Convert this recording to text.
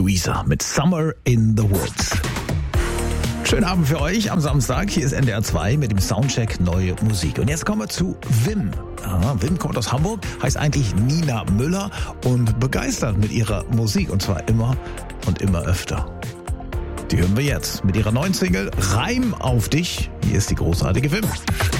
Luisa mit Summer in the Woods. Schönen Abend für euch am Samstag. Hier ist NDR 2 mit dem Soundcheck Neue Musik. Und jetzt kommen wir zu Wim. Wim kommt aus Hamburg, heißt eigentlich Nina Müller und begeistert mit ihrer Musik. Und zwar immer und immer öfter. Die hören wir jetzt mit ihrer neuen Single Reim auf dich. Hier ist die großartige Wim.